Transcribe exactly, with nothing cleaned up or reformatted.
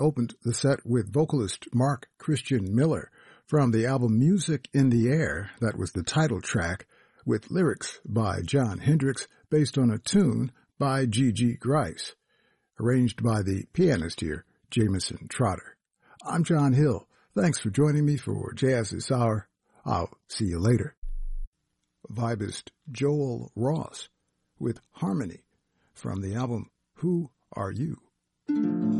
opened the set with vocalist Mark Christian Miller from the album Music in the Air. That was the title track, with lyrics by John Hendricks based on a tune by Gigi Grice, arranged by the pianist here, Jameson Trotter. I'm John Hill. Thanks for joining me for Jazz This Hour. I'll see you later. Vibist Joel Ross with Harmony from the album Who Are You?